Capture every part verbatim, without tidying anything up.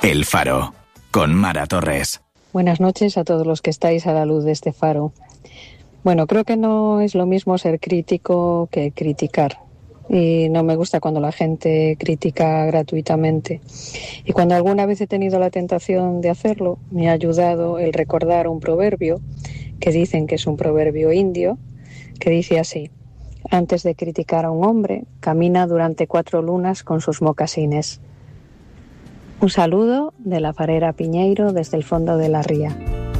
El Faro, con Mara Torres. Buenas noches a todos los que estáis a la luz de este faro. Bueno, creo que no es lo mismo ser crítico que criticar. Y no me gusta cuando la gente critica gratuitamente. Y cuando alguna vez he tenido la tentación de hacerlo, me ha ayudado el recordar un proverbio, que dicen que es un proverbio indio, que dice así: antes de criticar a un hombre, camina durante cuatro lunas con sus mocasines. Un saludo de la farera Piñeiro desde el fondo de la ría.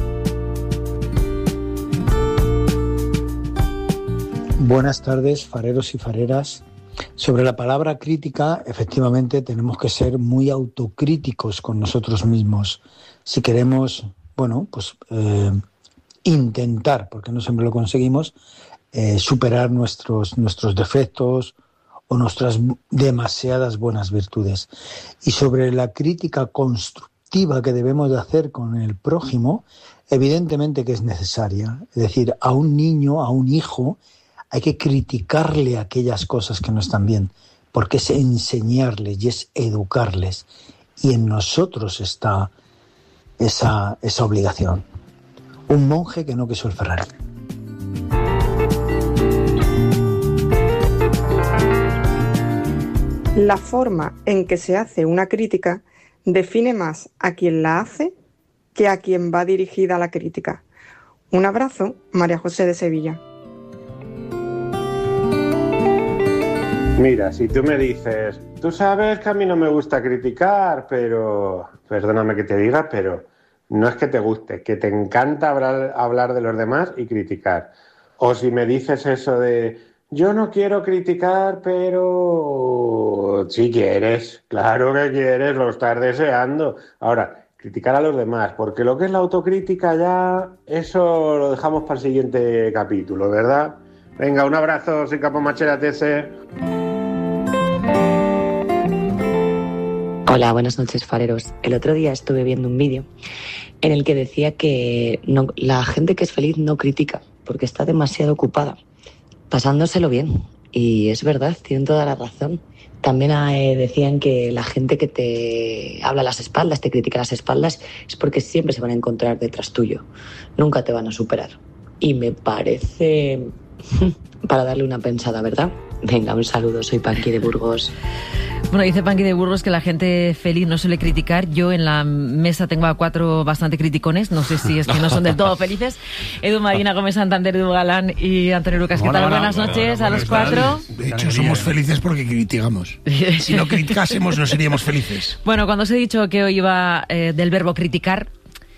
Buenas tardes, fareros y fareras. Sobre la palabra crítica, efectivamente tenemos que ser muy autocríticos con nosotros mismos. Si queremos, bueno, pues eh, intentar, porque no siempre lo conseguimos, eh, superar nuestros, nuestros defectos o nuestras demasiadas buenas virtudes. Y sobre la crítica constructiva que debemos de hacer con el prójimo, evidentemente que es necesaria. Es decir, a un niño, a un hijo, hay que criticarle aquellas cosas que no están bien, porque es enseñarles y es educarles. Y en nosotros está esa, esa obligación. Un monje que no quiso el Ferrari. La forma en que se hace una crítica define más a quien la hace que a quien va dirigida la crítica. Un abrazo, María José de Sevilla. Mira, si tú me dices, tú sabes que a mí no me gusta criticar, pero, perdóname que te diga, pero no es que te guste, que te encanta hablar, hablar de los demás y criticar. O si me dices eso de, yo no quiero criticar, pero sí quieres, claro que quieres, lo estás deseando. Ahora, criticar a los demás, porque lo que es la autocrítica ya, eso lo dejamos para el siguiente capítulo, ¿verdad? Venga, un abrazo, soy Capo Machera T S. Hola, buenas noches, fareros. El otro día estuve viendo un vídeo en el que decía que no, la gente que es feliz no critica porque está demasiado ocupada, pasándoselo bien. Y es verdad, tienen toda la razón. También eh, decían que la gente que te habla a las espaldas, te critica a las espaldas, es porque siempre se van a encontrar detrás tuyo. Nunca te van a superar. Y me parece para darle una pensada, ¿verdad? Venga, un saludo, soy Panqui de Burgos. Bueno, dice Panqui de Burgos que la gente feliz no suele criticar. Yo en la mesa tengo a cuatro bastante criticones, no sé si es que no son del todo felices. Edu Marina, Gómez Santander, Edu Galán y Antonio Lucas. ¿Qué tal? Hola, buenas hola, noches hola, a los cuatro. De hecho, somos felices porque criticamos. Si no criticásemos, no seríamos felices. Bueno, cuando os he dicho que hoy iba eh, del verbo criticar,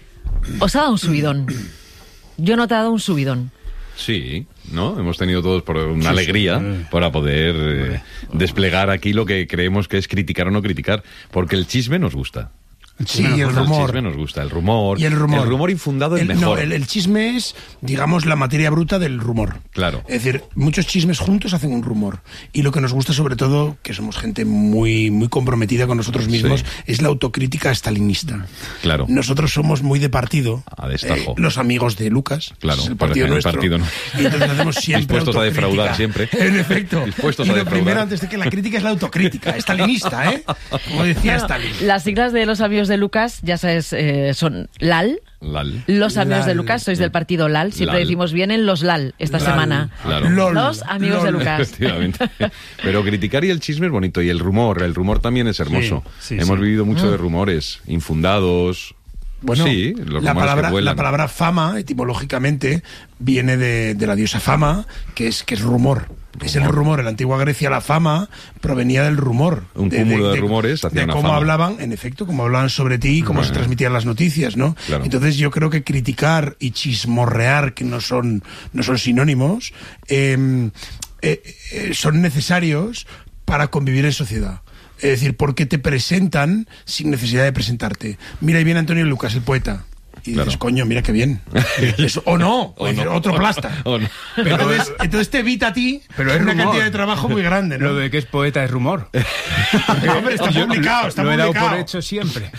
os ha dado un subidón. Yo no te he dado un subidón. Sí, ¿no? Hemos tenido todos por una sí, alegría sí. para poder eh, desplegar aquí lo que creemos que es criticar o no criticar, porque el chisme nos gusta. Sí, y el rumor. El chisme nos gusta, el rumor. Y el rumor. El rumor infundado es el, mejor. No, el, el chisme es, digamos, la materia bruta del rumor. Claro. Es decir, muchos chismes juntos hacen un rumor. Y lo que nos gusta, sobre todo, que somos gente muy, muy comprometida con nosotros mismos, sí. es la autocrítica stalinista. Claro. Nosotros somos muy de partido. A destajo. Eh, los amigos de Lucas. Claro. Es el partido el nuestro. Partido no. Y entonces hacemos siempre dispuestos a defraudar siempre. En efecto. Dispuestos y a lo defraudar. primero, antes de que la crítica, es la autocrítica. Stalinista, ¿eh? Como decía bueno, Stalin. Las siglas de los amigos de Lucas, ya sabes, Eh, son L A L. Lal. Los amigos Lal. de Lucas, sois del partido L A L. Siempre Lal. decimos vienen los L A L esta Lal. semana. Claro. Lol. Los amigos Lol. de Lucas. Efectivamente. Pero criticar y el chisme es bonito. Y el rumor, el rumor también es hermoso. Sí, sí, Hemos sí. vivido mucho Mm. de rumores infundados. Bueno, sí, los la, rumores palabra, que vuelan. la palabra fama, etimológicamente, viene de, de la diosa Fama, que es, que es rumor. rumor. Es el rumor. En la antigua Grecia la fama provenía del rumor. Un de, cúmulo de, de, de rumores hacia de una cómo fama. hablaban, en efecto, cómo hablaban sobre ti y cómo bueno. se transmitían las noticias, ¿no? Claro. Entonces yo creo que criticar y chismorrear, que no son, no son sinónimos, eh, eh, eh, son necesarios para convivir en sociedad. Es decir, porque te presentan sin necesidad de presentarte. Mira, ahí viene Antonio Lucas, el poeta. Y claro. dices, coño, mira qué bien. Eso, o no, o, o no, otro plasta. O no. Pero entonces, entonces te evita a ti pero es una rumor. cantidad de trabajo muy grande, ¿no? Lo de que es poeta es rumor. Hombre, está publicado, está lo he publicado. dado por hecho siempre.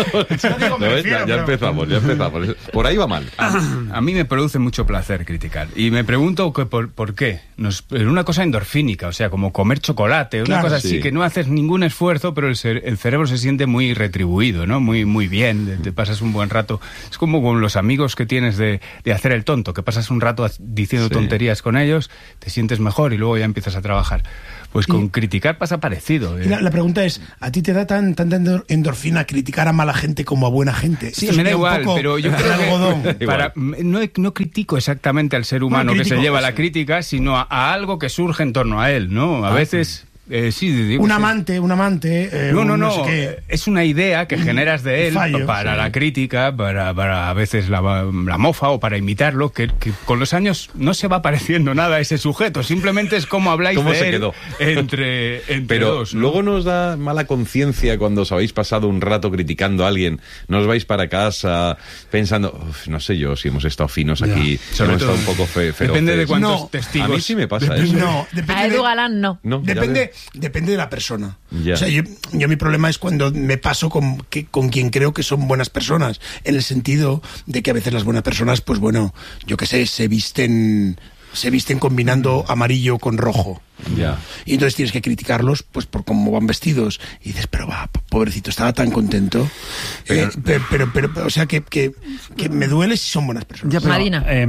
No digo, me ¿No ves? refiero, ya, ya pero- empezamos, ya empezamos. Por ahí va mal. A, a mí me produce mucho placer criticar. Y me pregunto que por, por qué. Nos, es una cosa endorfínica, o sea, como comer chocolate, una Claro, cosa así sí. que no haces ningún esfuerzo, pero el, cer- el cerebro se siente muy retribuido, ¿no? Muy, muy bien, te pasas un buen rato. Es como con los amigos que tienes de, de hacer el tonto, que pasas un rato diciendo Sí. tonterías con ellos, te sientes mejor y luego ya empiezas a trabajar. Pues con Y- criticar pasa parecido. ¿eh? Y la, la pregunta es, ¿a ti te da tan, tanta endor- endorfina criticar a mala gente como a buena gente? Sí, Esto me da sería un igual, poco pero yo el creo algodón. que para, no, no critico exactamente al ser humano Bueno, que se critico, lleva eso. la crítica, sino a, a algo que surge en torno a él, ¿no? A Ah, veces... Eh, sí, digo, Un sí. amante, un amante... eh, No, no, un no, sé qué. es una idea que generas de él fallo, para sí. la crítica, para, para a veces la, la mofa o para imitarlo, que, que con los años no se va pareciendo nada a ese sujeto, simplemente es como habláis ¿Cómo de se él quedó? entre, entre Pero dos, ¿no? luego nos da mala conciencia cuando os habéis pasado un rato criticando a alguien, nos vais para casa pensando, "Uf, no sé yo si hemos estado finos Ya, aquí, sobre hemos todo, estado un poco fe feroces". depende de cuántos No, testigos. A mí sí me pasa Dep- eso. No, depende A Edu de- Galán no. No, ya Depende, ves. depende de la persona. Ya. O sea, yo, yo mi problema es cuando me paso con, que, con quien creo que son buenas personas, en el sentido de que a veces las buenas personas, pues bueno, yo qué sé, se visten se visten combinando amarillo con rojo. Ya. Y entonces tienes que criticarlos pues por cómo van vestidos. Y dices, pero va, pobrecito, estaba tan contento. Eh, pero, pero, pero, o sea, que, que, que me duele si son buenas personas. Ya, pero, Marina. eh,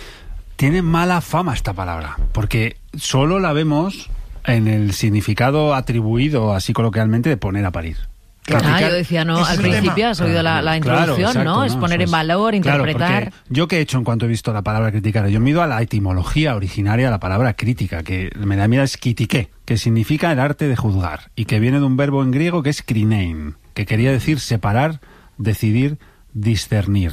tiene mala fama esta palabra, porque solo la vemos en el significado atribuido, así coloquialmente, de poner a parir. Ah, Criticar- yo decía, no, Ese al es el principio tema. has oído la, la Claro, introducción, exacto, ¿no? Es poner Eso en valor, Claro, interpretar. porque yo que he hecho en cuanto he visto la palabra criticar, yo me he ido a la etimología originaria de la palabra crítica, que me da miedo es kritike, que significa el arte de juzgar, y que viene de un verbo en griego que es krinein, que quería decir separar, decidir, discernir.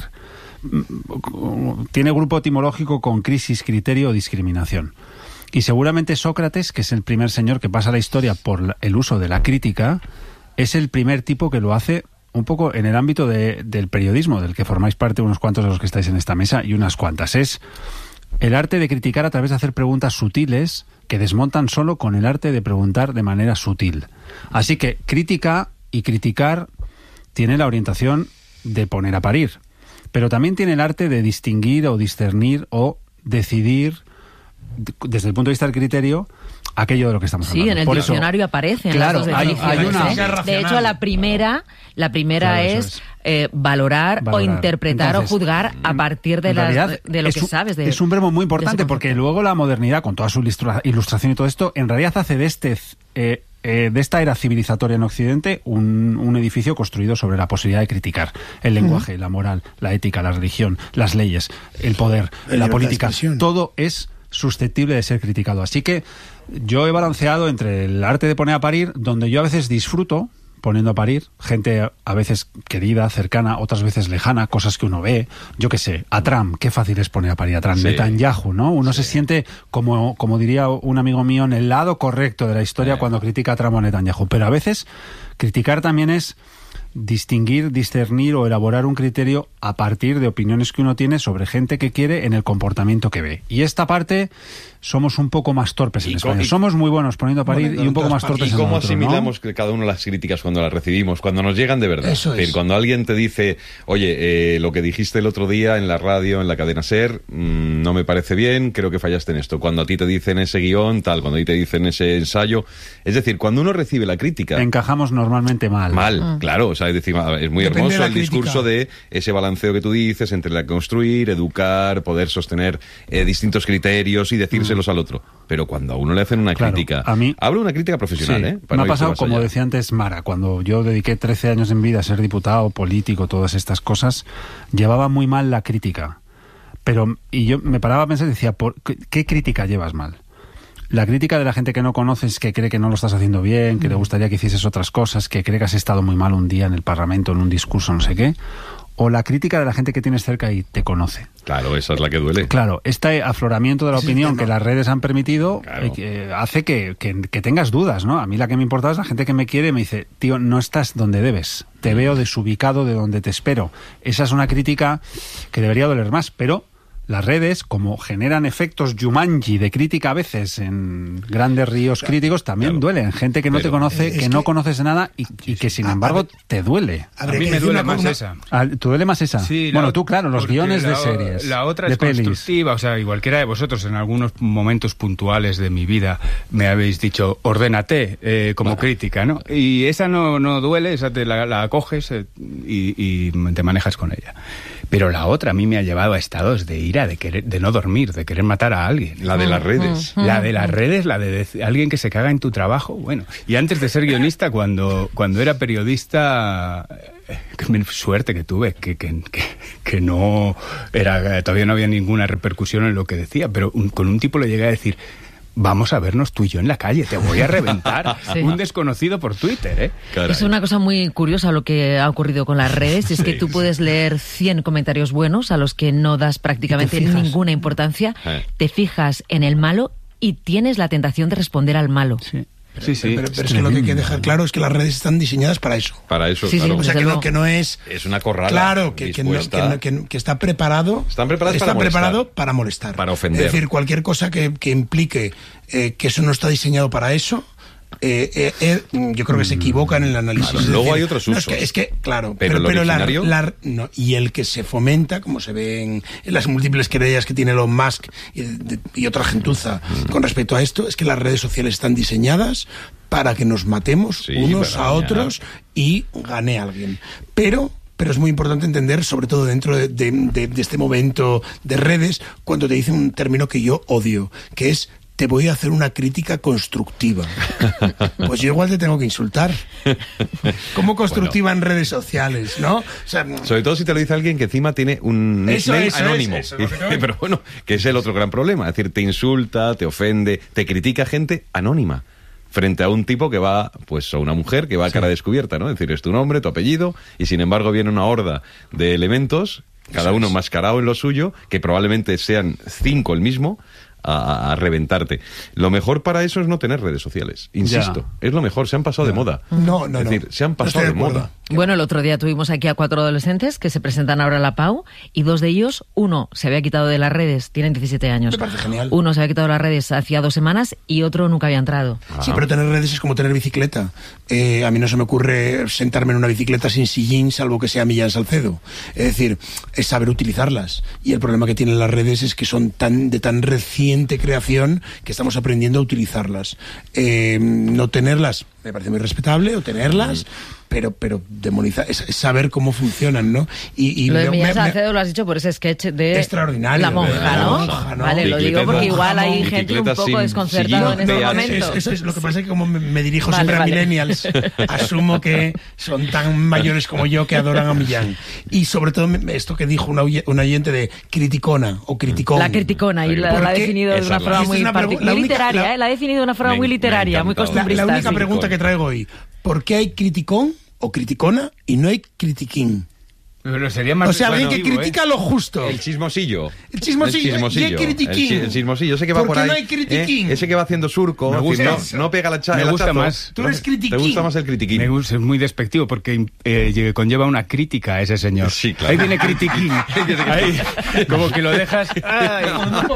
Tiene grupo etimológico con crisis, criterio o discriminación. Y seguramente Sócrates, que es el primer señor que pasa la historia por la- el uso de la crítica, es el primer tipo que lo hace un poco en el ámbito de- del periodismo, del que formáis parte unos cuantos de los que estáis en esta mesa y unas cuantas. Es el arte de criticar a través de hacer preguntas sutiles que desmontan solo con el arte de preguntar de manera sutil. Así que crítica y criticar tiene la orientación de poner a parir, pero también tiene el arte de distinguir o discernir o decidir desde el punto de vista del criterio aquello de lo que estamos Sí, hablando. en el Por eso- diccionario aparecen claro, las dos hay- definiciones. hay una- ¿eh? Racional. De hecho, la primera, la primera Claro, eso es, es. eh, valorar, Valorar. o interpretar Entonces, o juzgar a partir de, en las- realidad, de lo es que un- sabes. De, es un verbo muy de importante ese porque concepto. luego la modernidad, con toda su ilustra- ilustración y todo esto, en realidad hace de este eh, eh, de esta era civilizatoria en Occidente un, un edificio construido sobre la posibilidad de criticar el lenguaje, la moral, la ética, la religión, las leyes, el poder, La la libertad de política. expresión. Todo es susceptible de ser criticado. Así que yo he balanceado entre el arte de poner a parir, donde yo a veces disfruto poniendo a parir, gente a veces querida, cercana, otras veces lejana, cosas que uno ve, yo qué sé, a Trump, qué fácil es poner a parir a Trump, Sí. Netanyahu, ¿no? Uno se siente, como, como diría un amigo mío, en el lado correcto de la historia cuando critica a Trump o Netanyahu, pero a veces criticar también es distinguir, discernir o elaborar un criterio a partir de opiniones que uno tiene sobre gente que quiere en el comportamiento que ve. Y esta parte somos un poco más torpes en Y España. co- y- Somos muy buenos poniendo a parir Bueno, y un poco en más todas torpes ¿Y en cómo lo otro, ¿no? asimilamos que cada uno las críticas cuando las recibimos? Cuando nos llegan de verdad. Eso Es decir, es. cuando alguien te dice, oye, eh, lo que dijiste el otro día en la radio, en la cadena SER, mmm, no me parece bien, creo que fallaste en esto. Cuando a ti te dicen ese guión, tal, cuando a ti te dicen ese ensayo. Es decir, cuando uno recibe la crítica... Encajamos normalmente mal. Mal, claro, o sea, es decir, es muy Depende de hermoso la el crítica. discurso de ese balanceo que tú dices entre la construir, educar, poder sostener eh, distintos criterios y decírselos al otro. Pero cuando a uno le hacen una Claro, crítica, a mí- hablo de una crítica profesional, Sí, ¿eh? Para me ha no irse pasado, más como allá. decía antes Mara, cuando yo dediqué trece años en vida a ser diputado, político, todas estas cosas, llevaba muy mal la crítica. Pero, y yo me paraba a pensar y decía, ¿por qué, qué crítica llevas mal? La crítica de la gente que no conoces, que cree que no lo estás haciendo bien, que le gustaría que hicieses otras cosas, que cree que has estado muy mal un día en el Parlamento, en un discurso, no sé qué. o la crítica de la gente que tienes cerca y te conoce. Claro, esa es la que duele. Claro, este afloramiento de la Sí, opinión no. que las redes han permitido Claro. eh, que hace que, que, que tengas dudas, ¿no? A mí la que me importa es la gente que me quiere y me dice, tío, no estás donde debes, te veo desubicado de donde te espero. Esa es una crítica que debería doler más, pero las redes, como generan efectos Jumanji de crítica a veces en grandes ríos críticos, también claro. duelen. Gente que no Pero te conoce, es que, que- no conoces de nada y, y que sin A- embargo a ver- te duele. A Habría mí que me decir duele una- más una- esa. Ah, ¿Te duele más esa? Sí, bueno, la- tú, claro, los porque guiones la, de series. La otra de es pelis. constructiva, o sea, cualquiera de vosotros en algunos momentos puntuales de mi vida me habéis dicho, ordénate eh, como Bueno. crítica, ¿no? Y esa no, no duele, esa te la, la coges eh, y, y te manejas con ella. Pero la otra a mí me ha llevado a estados de ira, de querer, de no dormir, de querer matar a alguien. La de las redes. La de las redes, la de dec- alguien que se caga en tu trabajo, bueno. Y antes de ser guionista, cuando, cuando era periodista, eh, qué suerte que tuve, que, que, que, que no era, todavía no había ninguna repercusión en lo que decía, pero un- con un tipo le llegué a decir, vamos a vernos tú y yo en la calle, te voy a reventar. Sí. Un desconocido por Twitter, ¿eh? Caray. Es una cosa muy curiosa lo que ha ocurrido con las redes, es que Sí, tú sí. puedes leer cien comentarios buenos a los que no das prácticamente fijas. ninguna importancia, Eh. te fijas en el malo y tienes la tentación de responder al malo. Sí, sí. sí. Pero, pero es que lo que hay que dejar claro es que las redes están diseñadas para eso. Para eso, Sí, sí, claro. O sea, Desde que no, luego. que no es... Es una corrala. Claro, que, que, no- que dispuesta- no- que- que está preparado. Están preparadas está para molestar. preparado para molestar. Para ofender. Es decir, cualquier cosa que, que implique eh, que eso no está diseñado para eso. eh, eh, eh, yo creo que se equivocan en el análisis. Claro, Es luego decir, hay otros no, es, usos. que, es que, claro, Pero pero, el pero la- originario- la- no, y el que se fomenta, como se ve en, en las múltiples querellas que tiene Elon Musk y, de- y otra gentuza Mm. con respecto a esto, es que las redes sociales están diseñadas para que nos matemos Sí, unos para a dañar. otros y gane alguien. Pero pero es muy importante entender, sobre todo dentro de, de- de- de este momento de redes, cuando te dicen un término que yo odio, que es te voy a hacer una crítica constructiva. Pues yo igual te tengo que insultar. ¿Cómo constructiva en redes sociales, no? O sea, Sobre todo si te lo dice alguien que encima tiene un Eso, nickname eso, anónimo. eso, eso, lo que- Pero bueno, que es el otro gran problema. Es decir, te insulta, te ofende, te critica gente anónima. Frente a un tipo que va, pues, a una mujer que va a cara descubierta, ¿no? Es decir, es tu nombre, tu apellido, y sin embargo viene una horda de elementos, cada uno mascarado en lo suyo, que probablemente sean cinco el mismo, a, a reventarte. Lo mejor para eso es no tener redes sociales, insisto. Ya. Es lo mejor, se han pasado de moda. no, no, Es no. decir, se han No pasado estoy de, acuerdo. moda. Bueno, el otro día tuvimos aquí a cuatro adolescentes que se presentan ahora a la Pau y dos de ellos, uno se había quitado de las redes, tienen diecisiete años. Me parece genial. Uno se había quitado de las redes hacía dos semanas y otro nunca había entrado. Sí, pero tener redes es como tener bicicleta. Eh, a mí no se me ocurre sentarme en una bicicleta sin sillín, salvo que sea Millán Salcedo. Es decir, es saber utilizarlas. Y el problema que tienen las redes es que son tan de tan reciente creación que estamos aprendiendo a utilizarlas. Eh, no tenerlas me parece muy respetable, o tenerlas, pero pero demonizar, es, es saber cómo funcionan, ¿no? Y, y Lo de me- Millán me- Salcedo lo has dicho por ese sketch de Extraordinario, la monja, de la ¿no? monja, ¿no? Vale, lo digo porque Bicicletas- igual hay gente un bicicletas poco sin desconcertada en sillín, este P H. momento. Eso, eso es lo que pasa, es que como me, me dirijo Vale, siempre vale. a millennials, asumo que son tan mayores como yo que adoran a Millán. Y sobre todo me- esto que dijo una, oye- una oyente de criticona o criticón. La criticona, y la, la ha Porque definido de esa una es la- forma Esta muy, es una pregu- partic- la muy única- literaria, la- ¿eh? La ha definido de una forma Me- muy me ha literaria, muy encantado. La, costumbrista. la única sí. pregunta que traigo hoy, ¿por qué hay criticón o criticona y no hay critiquín? Pero sería más O sea, alguien que descriptivo, ¿eh? critica lo justo. El chismosillo. El chismosillo. Y hay critiquín. El, chi- el chismosillo, ese que va ¿Por por qué ahí. no hay critiquín? ¿eh? Ese que va haciendo surco. Me es decir, gusta. no, no pega la cha- Me el gusta hachazo. más. Tú eres critiquín. Te gusta más el critiquín. Me gusta, es muy despectivo porque eh, conlleva una crítica a ese señor. Sí, claro. Ahí viene critiquín. Ahí, como que lo dejas. Ay.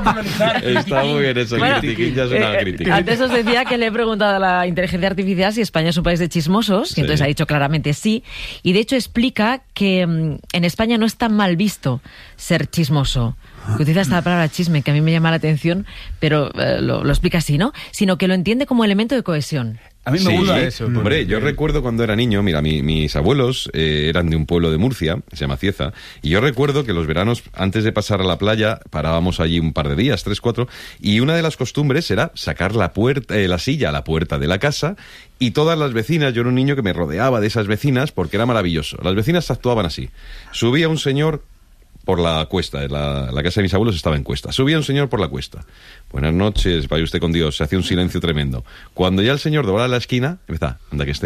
Está muy bien eso, el Bueno, critiquín ya es una eh, crítica. Antes os decía que le he preguntado a la inteligencia artificial si España es un país de chismosos, Sí. y entonces ha dicho claramente sí, y de hecho explica que mm, en España no es tan mal visto ser chismoso. Que utiliza esta palabra chisme, que a mí me llama la atención, pero eh, lo, lo explica así, ¿no? Sino que lo entiende como elemento de cohesión. A mí me Sí, gusta eso. Hombre, porque- yo recuerdo cuando era niño, mira, mi- mis abuelos eh, eran de un pueblo de Murcia, que se llama Cieza, y yo recuerdo que los veranos, antes de pasar a la playa, parábamos allí un par de días, tres, cuatro, y una de las costumbres era sacar la puerta, eh, la silla a la puerta de la casa, y todas las vecinas, yo era un niño que me rodeaba de esas vecinas porque era maravilloso. Las vecinas actuaban así. Subía un señor por la cuesta, la, la casa de mis abuelos estaba en cuesta. Subía un señor por la cuesta. Buenas noches, vaya usted con Dios. Se hacía un silencio tremendo. Cuando ya el señor doblaba la esquina, empezaba, anda que esté.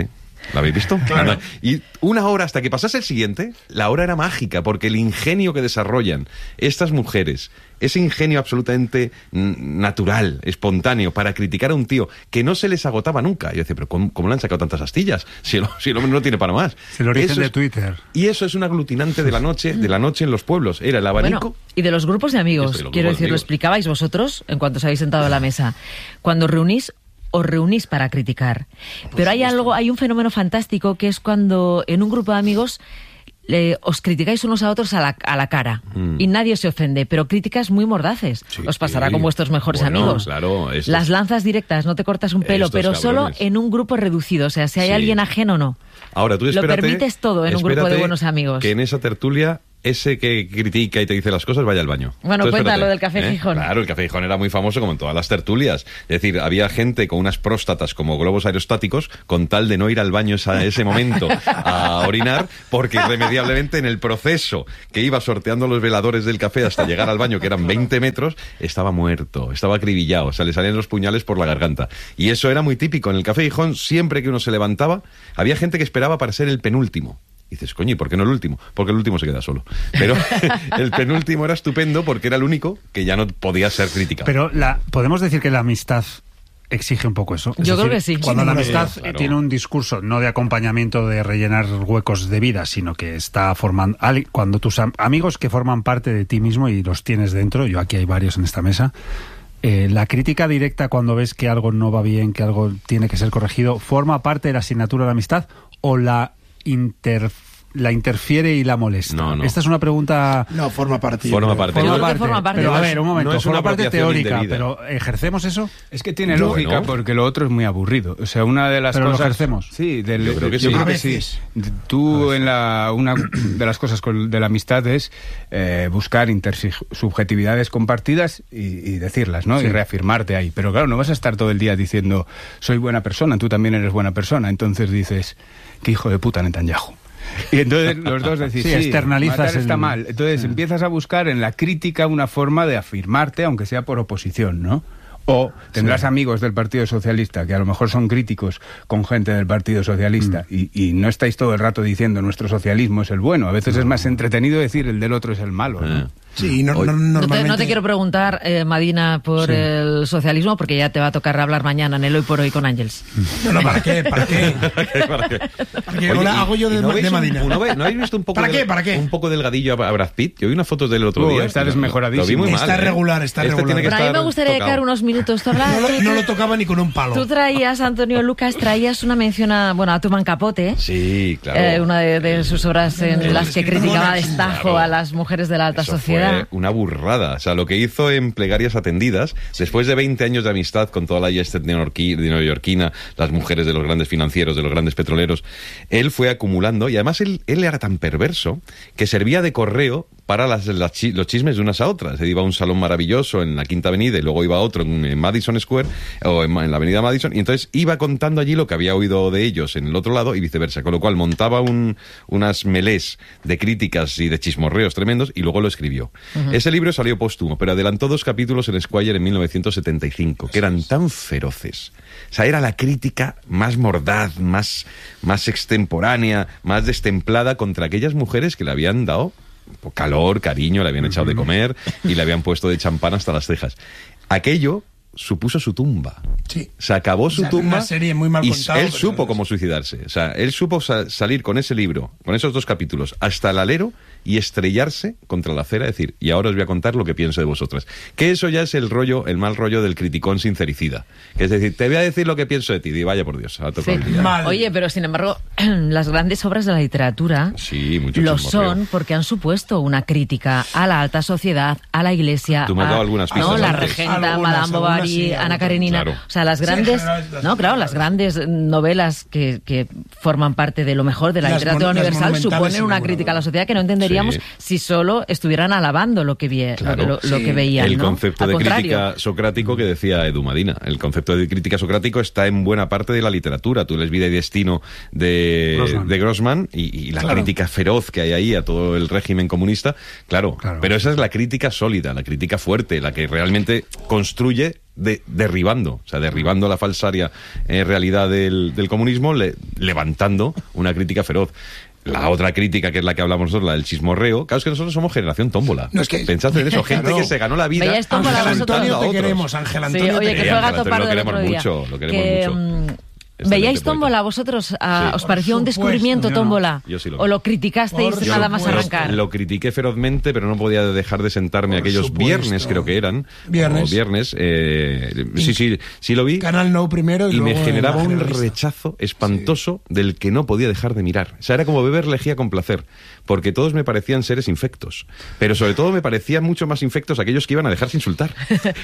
¿La habéis visto? Claro. Y una hora hasta que pasase el siguiente, la hora era mágica, porque el ingenio que desarrollan estas mujeres, ese ingenio absolutamente natural, espontáneo, para criticar a un tío que no se les agotaba nunca. Y yo decía, pero ¿cómo, cómo le han sacado tantas astillas? Si el, si el hombre no tiene para más. Es el origen Eso de es, Twitter. Y eso es un aglutinante de la noche, de la noche en los pueblos. Era el abanico. Bueno, y de los grupos de amigos, Esto de los quiero grupos de decir, lo amigos. explicabais vosotros en cuanto os habéis sentado a la mesa. Cuando reunís, os reunís para criticar. Pero hay algo, hay un fenómeno fantástico que es cuando en un grupo de amigos eh, os criticáis unos a otros a la, a la cara Mm. y nadie se ofende, pero críticas muy mordaces. Sí, os pasará sí. con vuestros mejores Bueno, amigos. claro, estos- Las lanzas directas, no te cortas un pelo, Estos pero solo cabrones. en un grupo reducido. O sea, si hay Sí. alguien ajeno, no. Ahora, tú Lo espérate, permites todo en un grupo de espérate buenos amigos. Que en esa tertulia, ese que critica y te dice las cosas vaya al baño. Bueno, Tú cuenta espérate, lo del Café ¿eh? Gijón. Claro, el Café Gijón era muy famoso como en todas las tertulias. Es decir, había gente con unas próstatas como globos aerostáticos con tal de no ir al baño esa, ese momento a orinar, porque irremediablemente en el proceso que iba sorteando los veladores del café hasta llegar al baño, que eran veinte metros, estaba muerto, estaba acribillado, o sea, le salían los puñales por la garganta. Y eso era muy típico. En el Café Gijón, siempre que uno se levantaba, había gente que esperaba para ser el penúltimo. Y dices, coño, ¿y por qué no el último? Porque el último se queda solo. Pero el penúltimo era estupendo porque era el único que ya no podía ser criticado. Pero la, podemos decir que la amistad exige un poco eso. Es Yo creo decir, que sí. Cuando Sí, la sí, amistad claro. tiene un discurso no de acompañamiento, de rellenar huecos de vida, sino que está formando... al- Cuando tus am- amigos que forman parte de ti mismo y los tienes dentro, yo aquí hay varios en esta mesa, eh, la crítica directa cuando ves que algo no va bien, que algo tiene que ser corregido, ¿forma parte de la asignatura de la amistad o la inter la interfiere y la molesta? No, no. Esta es una pregunta... No, forma parte. Forma parte. Forma Yo- parte. forma parte. Pero a No es- ver, un momento, no es una forma parte apropiación teórica, indebida. pero ¿ejercemos eso? Es que tiene Yo- lógica Bueno. porque lo otro es muy aburrido. O sea, una de las Pero lo cosas... ejercemos. Sí, del- Yo creo que yo sí. creo A que sí. veces. Tú en la... Una de las cosas con- de la amistad es eh, buscar intersubjetividades compartidas y, y decirlas, ¿no? Sí. Y reafirmarte ahí. Pero claro, no vas a estar todo el día diciendo soy buena persona, tú también eres buena persona. Entonces dices, qué hijo de puta Netanyahu. Y entonces los dos decís, Sí, sí, externalizas matar está el- mal. Entonces Sí. empiezas a buscar en la crítica una forma de afirmarte, aunque sea por oposición, ¿no? O tendrás Sí. amigos del Partido Socialista que a lo mejor son críticos con gente del Partido Socialista Mm. y, y no estáis todo el rato diciendo nuestro socialismo es el bueno. A veces es más entretenido decir el del otro es el malo, ¿no? Eh. Sí, no, Hoy- no- No te, normalmente... no te quiero preguntar, eh, Madina, por Sí. el socialismo, porque ya te va a tocar hablar mañana en el Hoy por Hoy con Ángels. No, no, ¿para qué? ¿Para qué? ¿Para qué? ¿Para qué? Oye, Ahora y- hago yo y de, ¿no de veis un- Madina. ¿no ve- ¿no habéis visto un poco ¿Para del- qué? ¿Para qué? un poco delgadillo a a Brad Pitt? Yo vi unas fotos del otro Oh, día. está Lo- desmejoradísimo. Lo vi muy mal. Está ¿eh? regular, está Este regular. tiene que Pero a mí estar me gustaría tocado. dedicar unos minutos. Tú, hablabas- No, lo- tú- no lo tocaba ni con un palo. tú traías, Antonio Lucas, traías una mención a, bueno, a Truman Capote, Sí, claro. eh, una de, de sus obras en El las que escritor criticaba a Monax, destajo claro. a las mujeres de la alta Eso sociedad. fue una burrada. O sea, lo que hizo en Plegarias Atendidas, después de veinte años de amistad con toda la Yester neoyorquina, las mujeres de los grandes financieros, de los grandes petroleros, él fue acumulando, y además él, él era tan perverso que servía de correo para las, las chi- los chismes de unas a otras. Él iba a un salón maravilloso en la Quinta Avenida y luego iba a otro en, en Madison Square, o en, Ma- en la Avenida Madison, y entonces iba contando allí lo que había oído de ellos en el otro lado y viceversa, con lo cual montaba un, unas melés de críticas y de chismorreos tremendos y luego lo escribió. Ese libro salió póstumo, pero adelantó dos capítulos en Esquire en mil novecientos setenta y cinco, que eran tan feroces. O sea, era la crítica más mordaz, más, más extemporánea, más destemplada contra aquellas mujeres que le habían dado calor, cariño, le habían echado de comer y le habían puesto de champán hasta las cejas. Aquello supuso su tumba. Sí. Se acabó su O sea, tumba una serie muy mal y contado, él pero- supo cómo suicidarse. O sea, él supo sa- salir con ese libro, con esos dos capítulos, hasta el alero y estrellarse contra la acera, decir, y ahora os voy a contar lo que pienso de vosotras. Que eso ya es el rollo, el mal rollo del criticón sincericida. Que es decir, te voy a decir lo que pienso de ti. Y vaya por Dios, ha tocado Sí. el día. Mal. Oye, pero sin embargo, las grandes obras de la literatura Sí, mucho lo chismorreo. son porque han supuesto una crítica a la alta sociedad, a la iglesia, Tú me has a dado algunas no, pistas la antes. regenta, Algunas, Madame algunas Bovary, sí, Ana algunas. Karenina. Claro. O sea, las Sí, en grandes, general, las- no, claro, las grandes novelas que, que forman parte de lo mejor de la Las literatura mon- las universal monumentales, suponen sin una ninguna crítica a la duda. sociedad que no entenderíamos Sí. si solo estuvieran alabando lo que, vie- Claro. lo, lo Sí. que veían. El ¿no? concepto Al de contrario. crítica socrático que decía Edu Madina. El concepto de crítica socrático está en buena parte de la literatura. Tú lees Vida y Destino de Grossman. de Grossman y, y la Claro. crítica feroz que hay ahí a todo el régimen comunista. Claro, Claro. pero esa es la crítica sólida, la crítica fuerte, la que realmente construye de, derribando, o sea, derribando la falsaria eh, realidad del, del comunismo, le, levantando una crítica feroz. La otra crítica, que es la que hablamos nosotros, la del chismorreo, claro, es que nosotros somos generación tómbola. No, es que... Pensad en eso, gente claro. que se ganó la vida. Ángel Antonio te queremos, Ángel Antonio sí, oye, te que queremos. fue gato pardo lo queremos el otro día. mucho, lo queremos que, mucho. ¿Veíais tómbola vosotros? ¿A, Sí. ¿Os parecía un supuesto, descubrimiento yo no. tómbola? Yo sí lo ¿O vi. lo criticasteis Por nada más supuesto. arrancar? Lo critiqué ferozmente, pero no podía dejar de sentarme Por aquellos supuesto. viernes, creo que eran. Viernes. O viernes. Eh, sí, sí, sí lo vi. Canal No primero y, Y me luego generaba en un Generalista. rechazo espantoso sí. del que no podía dejar de mirar. O sea, era como beber lejía con placer, porque todos me parecían seres infectos. Pero sobre todo me parecían mucho más infectos aquellos que iban a dejarse insultar.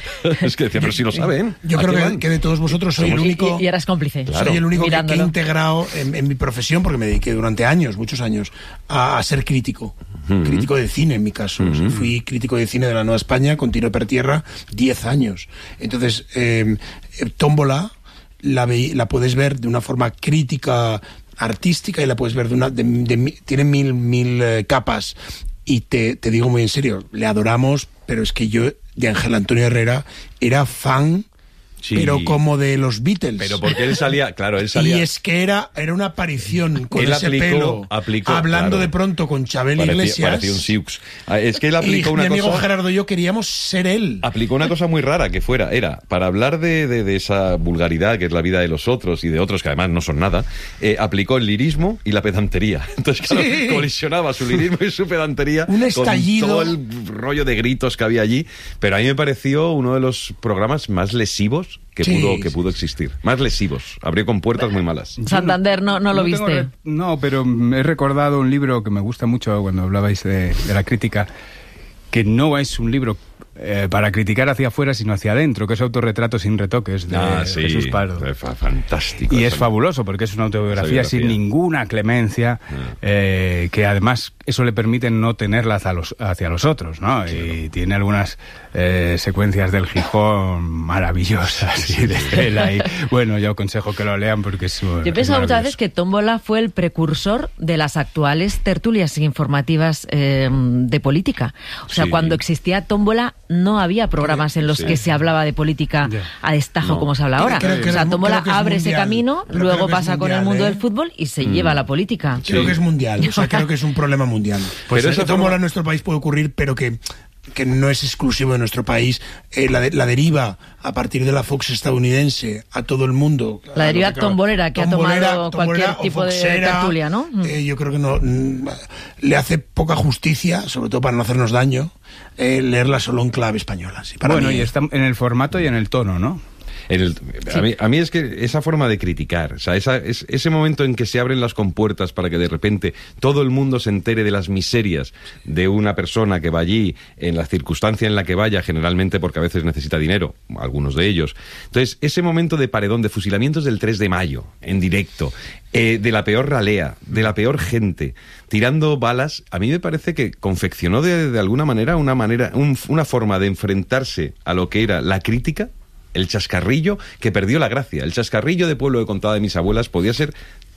Es que decía, pero si lo saben. Yo creo que, que de todos vosotros soy el único... Y, y eras cómplice. Claro. Soy el único que, que he Mirándolo. integrado en, en mi profesión, porque me dediqué durante años, muchos años, a, a ser crítico. Uh-huh. Crítico de cine, en mi caso. Uh-huh. O sea, fui crítico de cine de la Nueva España, con Tiro per Tierra, diez años. Entonces, eh, Tómbola la, ve, la puedes ver de una forma crítica, artística, y la puedes ver de una... De, de, de, tiene mil, mil eh, capas. Y te, te digo muy en serio, le adoramos, pero es que yo, de Ángel Antonio Herrera, era fan... Sí. Pero como de los Beatles. Pero porque él salía, claro, él salía. Y es que era, era una aparición con él ese aplicó, pelo, aplicó, hablando claro. de pronto con Chabel parecía, Iglesias. Parecía un Siux. Es que él aplicó y una mi amigo cosa. Gerardo y yo queríamos ser él. Aplicó una cosa muy rara que fuera, era, para hablar de, de, de esa vulgaridad que es la vida de los otros y de otros que además no son nada, eh, aplicó el lirismo y la pedantería. Entonces, claro, sí. colisionaba su lirismo y su pedantería un estallido. Con todo el rollo de gritos que había allí. Pero a mí me pareció uno de los programas más lesivos que sí, pudo que pudo existir. Más lesivos. Abrió con puertas muy malas. Santander, no, no lo no viste. Re- no, pero he recordado un libro que me gusta mucho cuando hablabais de, de la crítica, que no es un libro eh, para criticar hacia afuera, sino hacia adentro, que es Autorretrato sin retoques, de ah, sí, Jesús Pardo. Fantástico. Y es fabuloso, porque es una autobiografía sin ninguna clemencia, mm. eh, que además eso le permite no tenerla hacia los, hacia los otros, ¿no? Claro. Y tiene algunas eh, secuencias del Gijón maravillosas sí, sí, y de Cela. Y, bueno, yo aconsejo que lo lean porque es Yo he pensado muchas veces que Tómbola fue el precursor de las actuales tertulias informativas eh, de política. O sea, sí. cuando existía Tómbola no había programas en los sí. que se hablaba de política yeah. a destajo no. como se habla ahora. Creo, creo, o sea, Tómbola abre ese camino, pero luego pasa mundial, con el mundo ¿eh? del fútbol y se mm. lleva a la política. Creo sí. que es mundial, o sea, creo que es un problema mundial. Pues pero eso Tómbola forma... en nuestro país puede ocurrir, pero que que no es exclusivo de nuestro país, eh, la, de, la deriva a partir de la Fox estadounidense a todo el mundo. La deriva tombolera que tombolera, ha tomado cualquier tipo foxera, de tertulia, ¿no? Eh, yo creo que no mm, le hace poca justicia, sobre todo para no hacernos daño, eh, leerla solo en clave española. Sí, para bueno, mí, y está en el formato y en el tono, ¿no? El, a, mí, a mí es que esa forma de criticar, o sea, esa, es, ese momento en que se abren las compuertas para que de repente todo el mundo se entere de las miserias de una persona que va allí, en la circunstancia en la que vaya, generalmente porque a veces necesita dinero, algunos de ellos. Entonces, ese momento de paredón, de fusilamientos del tres de mayo, en directo, eh, de la peor ralea, de la peor gente, tirando balas, a mí me parece que confeccionó de, de alguna manera una, manera, un, una forma de enfrentarse a lo que era la crítica, el chascarrillo que perdió la gracia. El chascarrillo de pueblo que contaba de mis abuelas podía ser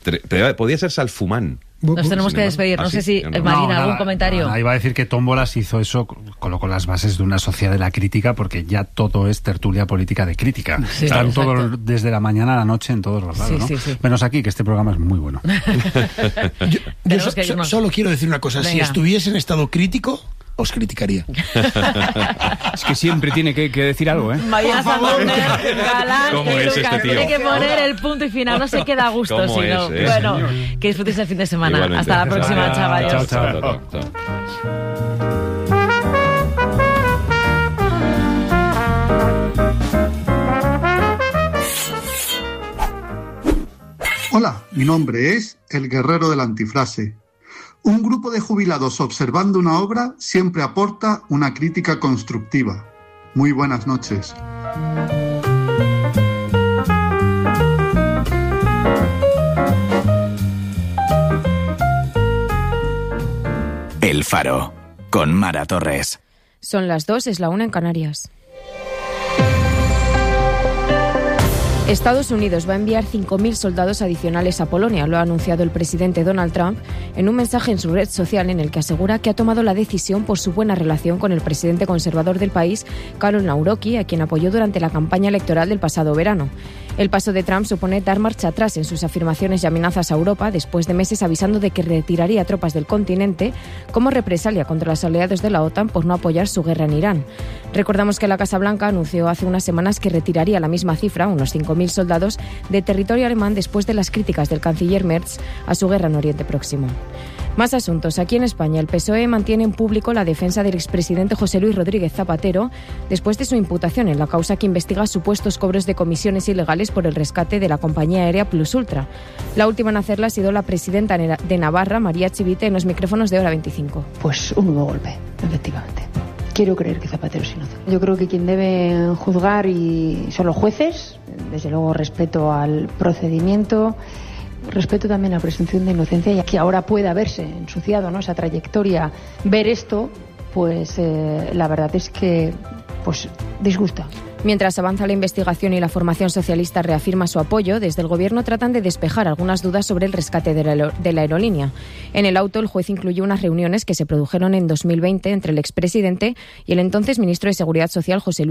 podía ser Salfumán. Nos tenemos que despedir. No sé si, Marina, algún comentario. Nada, iba a decir que Tómbolas hizo eso, colocó las bases de una sociedad de la crítica, porque ya todo es tertulia política de crítica. Sí, Están todos desde la mañana a la noche en todos los lados, sí, ¿no? Sí, sí. Menos aquí, que este programa es muy bueno. yo yo so, so, solo quiero decir una cosa. Venga. Si estuviese en estado crítico, os criticaría. Es que siempre tiene que, que decir algo, ¿eh? Marina Santander, Galán, ¿Cómo es este tío? Tiene que poner el punto y final, no se queda a gusto, sino es, eh? Bueno, que disfrutéis el fin de semana. Igualmente. Hasta la próxima, ah, chavales. Chao, chao. chao, chao. Hola, mi nombre es El Guerrero de la Antifrase. Un grupo de jubilados observando una obra siempre aporta una crítica constructiva. Muy buenas noches. El Faro, con Mara Torres. Son las dos, es la una en Canarias. Estados Unidos va a enviar cinco mil soldados adicionales a Polonia, lo ha anunciado el presidente Donald Trump en un mensaje en su red social en el que asegura que ha tomado la decisión por su buena relación con el presidente conservador del país, Karol Nawrocki, a quien apoyó durante la campaña electoral del pasado verano. El paso de Trump supone dar marcha atrás en sus afirmaciones y amenazas a Europa, después de meses avisando de que retiraría tropas del continente como represalia contra los aliados de la OTAN por no apoyar su guerra en Irán. Recordamos que la Casa Blanca anunció hace unas semanas que retiraría la misma cifra, unos cinco mil soldados, de territorio alemán después de las críticas del canciller Merz a su guerra en Oriente Próximo. Más asuntos. Aquí en España, el P S O E mantiene en público la defensa del expresidente José Luis Rodríguez Zapatero después de su imputación en la causa que investiga supuestos cobros de comisiones ilegales por el rescate de la compañía aérea Plus Ultra. La última en hacerla ha sido la presidenta de Navarra, María Chivite, en los micrófonos de Hora veinticinco. Pues un nuevo golpe, efectivamente. Quiero creer que Zapatero es inocente. Yo creo que quien debe juzgar y son los jueces, desde luego respeto al procedimiento. Respeto también la presunción de inocencia, y que ahora pueda verse ensuciado, ¿no?, esa trayectoria, ver esto, pues eh, la verdad es que pues disgusta. Mientras avanza la investigación y la formación socialista reafirma su apoyo, desde el Gobierno tratan de despejar algunas dudas sobre el rescate de la, de la aerolínea. En el auto, el juez incluyó unas reuniones que se produjeron en dos mil veinte entre el expresidente y el entonces ministro de Seguridad Social, José Luis